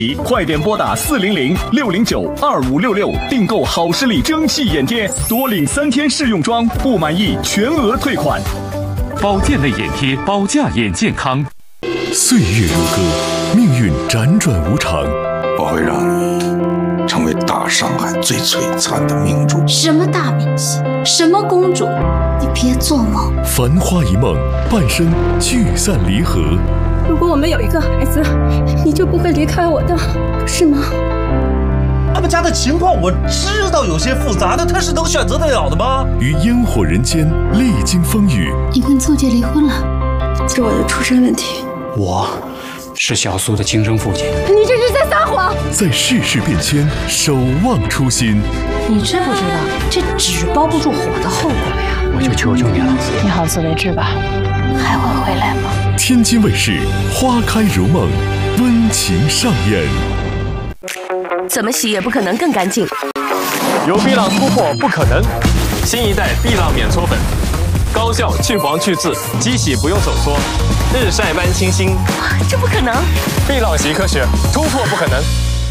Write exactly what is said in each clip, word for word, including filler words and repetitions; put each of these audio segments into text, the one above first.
快点拨打四零零六零九二五六六订购好视力蒸汽眼贴，多领三天试用装，不满意全额退款。 保健类眼贴，保驾眼健康。 岁月如歌，命运辗转无常， 我会让你成为大上海最璀璨的明珠。 什么大明星，什么公主，你别做梦。 繁花一梦，半生聚散离合。 如果我们有一个孩子，你就不会离开我的，是吗？ 他们家的情况我知道有些复杂，但他是能选择得了的吗？ 于烟火人间历经风雨， 你跟邹姐离婚了， 是我的出身问题。 我是小苏的亲生父亲。 你这是在撒谎！ 在世事变迁，守望初心。 你知不知道这纸包不住火的后果呀？ 我就求求你了， 你好自为之吧。还会回来吗？ 天津卫视《花开如梦》温情上演。 怎么洗也不可能更干净。 有碧浪突破不可能，新一代碧浪免搓粉，高效去黄去渍，机洗不用手搓，日晒般清新。 这不可能！ 碧浪洗科学，突破不可能。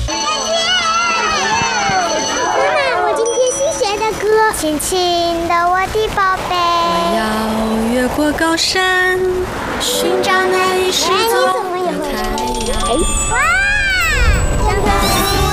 妈妈，我今天新学的歌，亲亲的我的宝贝。 我要越过高山，寻找那一失踪的太阳。 哇！